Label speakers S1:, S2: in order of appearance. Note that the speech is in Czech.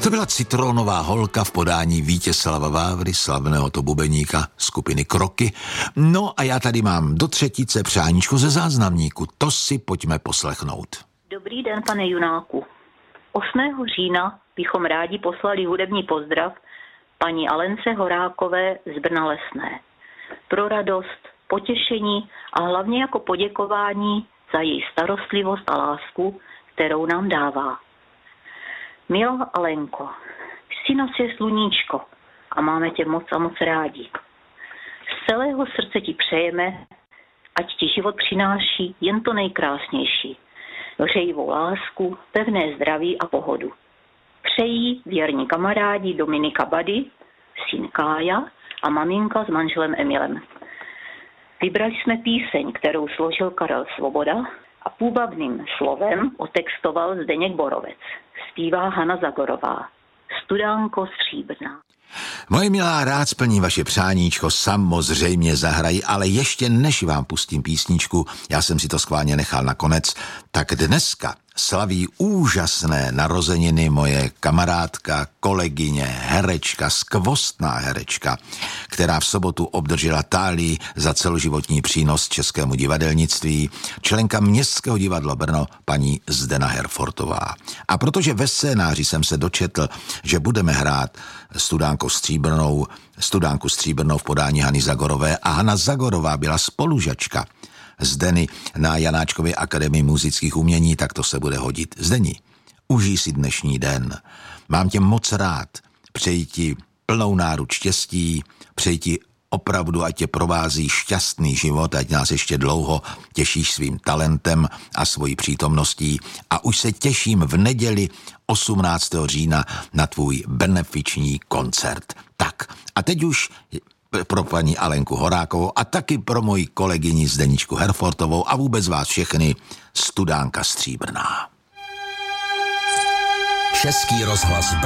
S1: To byla Citronová holka v podání Vítězslava Vávry, slavného to bubeníka skupiny Kroky. No a já tady mám do třetice přáníčko ze záznamníku. To si pojďme poslechnout.
S2: Dobrý den, pane Junáku. 8. října bychom rádi poslali hudební pozdrav paní Alence Horákové z Brna Lesné. Pro radost, potěšení a hlavně jako poděkování za její starostlivost a lásku, kterou nám dává. Milá Alenko, jsi naše sluníčko a máme tě moc a moc rádi. Z celého srdce ti přejeme, ať ti život přináší jen to nejkrásnější. Hřejivou lásku, pevné zdraví a pohodu. Přejí věrní kamarádi Dominika Bady, syn Kája a maminka s manželem Emilem. Vybrali jsme píseň, kterou složil Karel Svoboda a půvabným slovem otextoval Zdeněk Borovec. Zpívá Hana Zagorová. Studánko stříbrná.
S1: Moje milá, rád splním vaše přáníčko, samozřejmě zahraji, ale ještě než vám pustím písničku, já jsem si to schválně nechal na konec, tak dneska slaví úžasné narozeniny moje kamarádka, kolegyně, herečka, skvostná herečka, která v sobotu obdržela Tálii za celoživotní přínos českému divadelnictví, členka Městského divadla Brno, paní Zdena Herfortová. A protože ve scénáři jsem se dočetl, že budeme hrát Studánku stříbrnou v podání Hany Zagorové a Hana Zagorová byla spolužačka Zdeny na Janáčkově akademii múzických umění, tak to se bude hodit. Zdeni, užij si dnešní den. Mám tě moc rád. Přeji ti plnou náruč štěstí, přeji ti opravdu, ať tě provází šťastný život, ať nás ještě dlouho těšíš svým talentem a svojí přítomností a už se těším v neděli 18. října na tvůj benefiční koncert. Tak a teď už pro paní Alenku Horákovou a taky pro moji kolegyni Zdeničku Herfortovou a vůbec vás všechny Studánka stříbrná.
S3: Český rozhlas